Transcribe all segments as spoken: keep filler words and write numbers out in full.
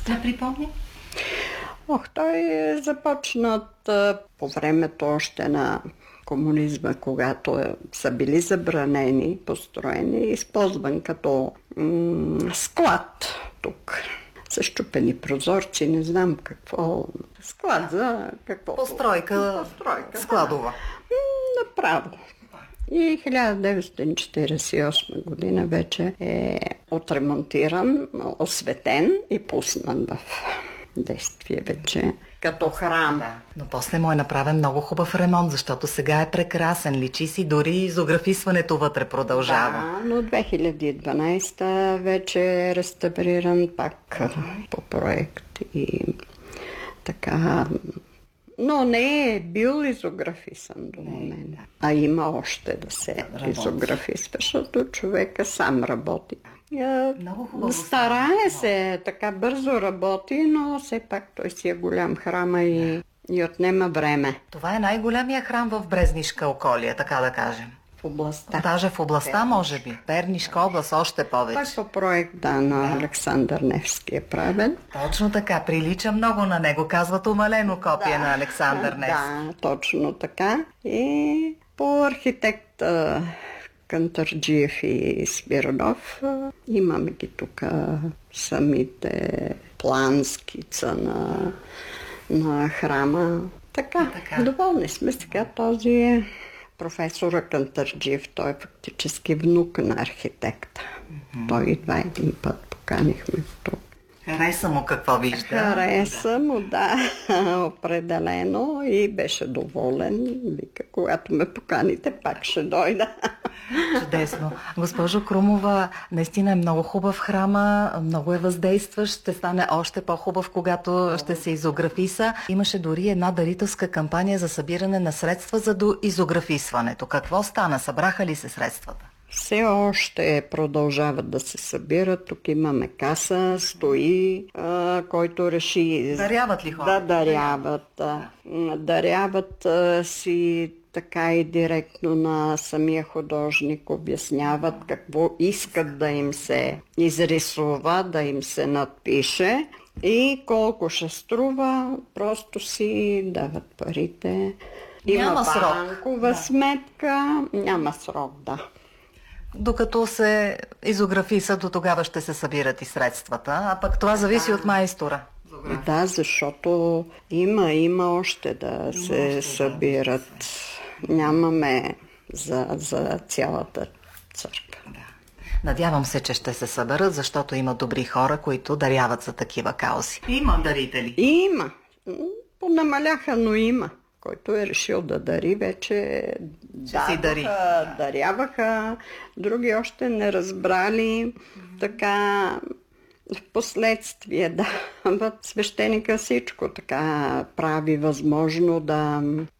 Не припомни? Ох, той е започнат а, по времето още на комунизма, когато е, са били забранени, построени и използван като м- склад тук. Същупени прозорци, не знам какво. Склад за какво? Постройка, Постройка складова. Да. Направо. И хиляда деветстотин четиридесет и осма година вече е отремонтиран, осветен и пуснан в действие вече като храм. Да. Но после му е направен много хубав ремонт, защото сега е прекрасен. Личи си, дори изографисването вътре продължава. Да, но две хиляди и дванадесета вече е реставриран пак по проект и така. Но не е бил изографисан до момента. А има още да се работи. Изографисва, защото човека сам работи. Много хубаво. Старае се, така бързо работи, но все пак той си е голям храма и, и отнема време. Това е най-голямия храм в Брезнишка околие, така да кажем. В областта. Даже в областта, Пернишка. Може би. Пернишка област още повече. Той по проект да, на да. Александър Невски е правен. Точно така, прилича много на него. Казват умалено копие да. На Александър Невски. Да, точно така. И по архитект Кантарджиев и Спиридов имаме ги тук самите план, скица на, на храма. Така, така. Доволни сме сега. Този е професора Кантарджиев. Той е фактически внук на архитекта. Mm-hmm. Той идва един път, поканихме тук. Хареса му какво вижда. Хареса му, да, определено и беше доволен. Вика, когато ме поканите, пак ще дойда. Чудесно. Госпожо Крумова, наистина е много хубав храма, много е въздействащ, ще стане още по-хубав, когато ще се изографиса. Имаше дори една дарителска кампания за събиране на средства за до изографисването. Какво стана? Събраха ли се средствата? Все още продължават да се събират. Тук имаме каса, стои, а, който реши... Даряват ли хора? Да, даряват. Да. Даряват а, си така и директно на самия художник, обясняват какво искат да им се изрисува, да им се надпише и колко ще струва, просто си дават парите. Има няма срок. Банкова да. Сметка, няма срок, да. Докато се изографиса, до тогава ще се събират и средствата, а пък това зависи да. От майстора. Да, защото има, има още да има се още, събират. Да. Нямаме за, за цялата църква. Да. Надявам се, че ще се съберат, защото има добри хора, които даряват за такива каузи. Има дарители? Има. Понамаляха, но има. Който е решил да дари, вече даваха, дари. даряваха, други още не разбрали, mm-hmm. така в последствие дават. Свещеника всичко така прави възможно да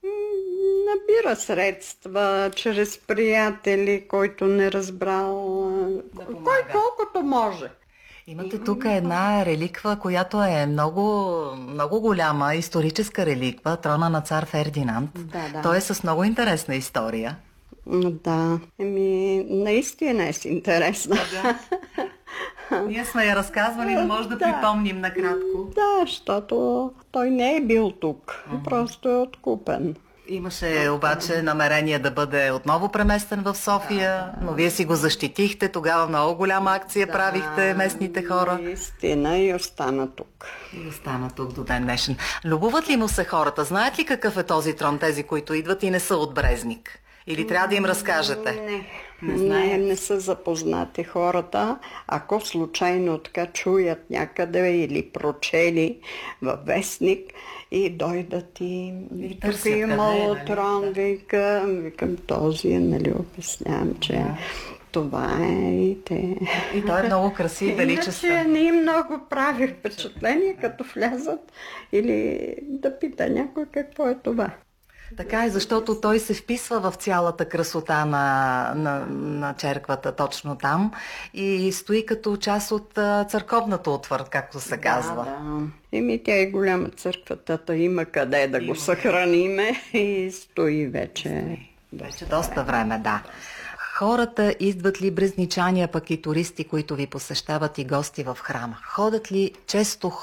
набира средства чрез приятели, който не разбрал, да кой колкото може. Имате тук една реликва, която е много, много голяма, историческа реликва, трона на цар Фердинанд. Да, да. Той е с много интересна история. Да, еми, наистина е си интересна. Да. Ние сме я разказвали, но може да, да припомним накратко. Да, защото той не е бил тук, uh-huh. просто е откупен. Имаше обаче намерение да бъде отново преместен в София, да, да. Но вие си го защитихте, тогава много голяма акция да, правихте местните хора. Истина и остана тук. И остана тук до ден днешен. Любуват ли му се хората? Знаят ли какъв е този трон, тези, които идват и не са от Брезник? Или трябва да им разкажете? Не, не, не, не са запознати хората. Ако случайно така чуят някъде или прочели във вестник и дойдат и, и тук е имало трон, викам, викам този, нали, обяснявам, че да. Това е и те. И той е много красив, величествен. Иначе не им много прави впечатление, като влязат или да пита някой какво е това. Така е, защото той се вписва в цялата красота на, на, на черквата точно там и стои като част от църковната отвърт, както се казва. Да, да. Еми, тя е голяма църквата, има къде да има. Го съхраниме и стои вече. Вече доста време, да. Хората идват ли брезничани, а пък и туристи, които ви посещават и гости в храма? Ходят ли често